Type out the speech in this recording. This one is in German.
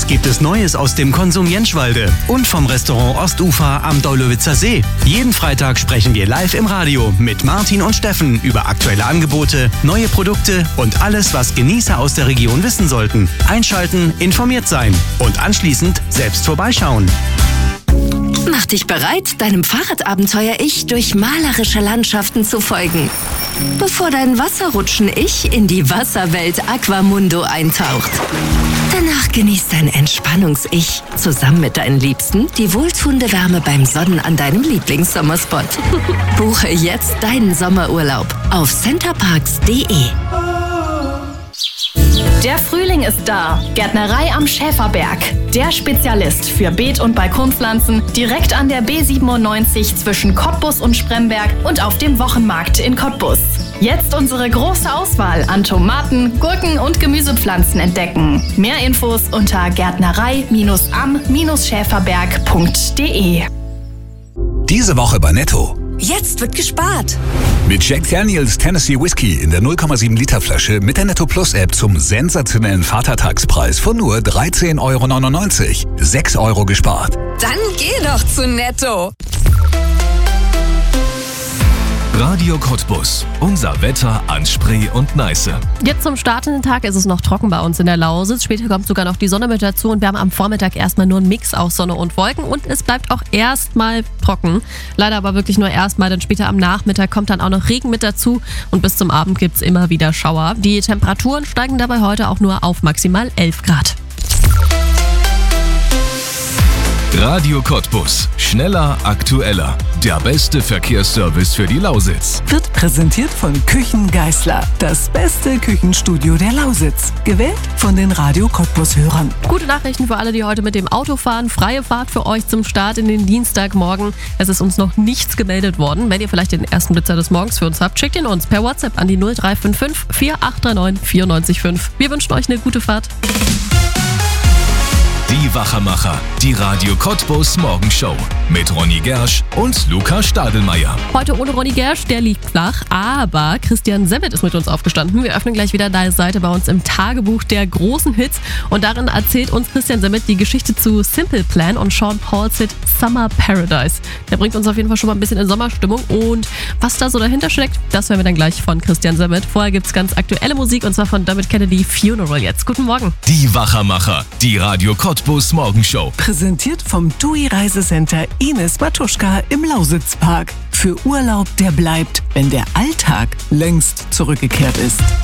gibt es Neues aus dem Konsum Jentschwalde und vom Restaurant Ostufer am Daulowitzer See. Jeden Freitag sprechen wir live im Radio mit Martin und Steffen über aktuelle Angebote, neue Produkte und alles, was Genießer aus der Region wissen sollten. Einschalten, informiert sein und anschließend selbst vorbeischauen. Mach dich bereit, deinem Fahrradabenteuer-Ich durch malerische Landschaften zu folgen, bevor dein Wasserrutschen-Ich in die Wasserwelt Aquamundo eintaucht. Danach genießt dein Entspannungs-Ich zusammen mit deinen Liebsten die wohltuende Wärme beim Sonnen an deinem Lieblingssommerspot. Buche jetzt deinen Sommerurlaub auf centerparks.de. Der Frühling ist da. Gärtnerei am Schäferberg. Der Spezialist für Beet- und Balkonpflanzen direkt an der B97 zwischen Cottbus und Spremberg und auf dem Wochenmarkt in Cottbus. Jetzt unsere große Auswahl an Tomaten, Gurken und Gemüsepflanzen entdecken. Mehr Infos unter gärtnerei-am-schäferberg.de. Diese Woche bei Netto. Jetzt wird gespart. Mit Jack Daniels Tennessee Whiskey in der 0,7 Liter Flasche mit der Netto Plus App zum sensationellen Vatertagspreis von nur 13,99 €. 6 € gespart. Dann geh doch zu Netto. Radio Cottbus. Unser Wetter an Spree und Neiße. Jetzt zum Start in den Tag ist es noch trocken bei uns in der Lausitz. Später kommt sogar noch die Sonne mit dazu und wir haben am Vormittag erstmal nur einen Mix aus Sonne und Wolken und es bleibt auch erstmal trocken. Leider aber wirklich nur erstmal, denn später am Nachmittag kommt dann auch noch Regen mit dazu und bis zum Abend gibt es immer wieder Schauer. Die Temperaturen steigen dabei heute auch nur auf maximal 11 Grad. Radio Cottbus. Schneller, aktueller. Der beste Verkehrsservice für die Lausitz. Wird präsentiert von Küchen Geisler. Das beste Küchenstudio der Lausitz. Gewählt von den Radio Cottbus-Hörern. Gute Nachrichten für alle, die heute mit dem Auto fahren. Freie Fahrt für euch zum Start in den Dienstagmorgen. Es ist uns noch nichts gemeldet worden. Wenn ihr vielleicht den ersten Blitzer des Morgens für uns habt, schickt ihn uns per WhatsApp an die 0355 4839 94,5. Wir wünschen euch eine gute Fahrt. Die Wachermacher. Die Radio Cottbus Morgenshow. Mit Ronny Gersch und Luca Stadelmeier. Heute ohne Ronny Gersch, der liegt flach, aber Christian Semmit ist mit uns aufgestanden. Wir öffnen gleich wieder deine Seite bei uns im Tagebuch der großen Hits und darin erzählt uns Christian Semmit die Geschichte zu Simple Plan und Sean Paul's Hit Summer Paradise. Der bringt uns auf jeden Fall schon mal ein bisschen in Sommerstimmung und was da so dahinter steckt, das hören wir dann gleich von Christian Semmit. Vorher gibt's ganz aktuelle Musik und zwar von Dermot Kennedy, Funeral jetzt. Guten Morgen. Die Wachermacher. Die Radio Cottbus Morgenshow. Präsentiert vom TUI Reisecenter Ines Matuschka im Lausitzpark. Für Urlaub, der bleibt, wenn der Alltag längst zurückgekehrt ist.